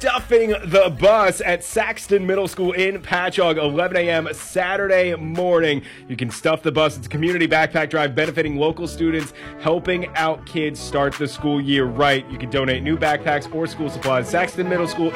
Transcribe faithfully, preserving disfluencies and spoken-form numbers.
Stuffing the Bus at Saxton Middle School in Patchogue, eleven a.m. Saturday morning. You can stuff the bus. It's a community backpack drive benefiting local students, helping out kids start the school year right. You can donate new backpacks or school supplies. Saxton Middle School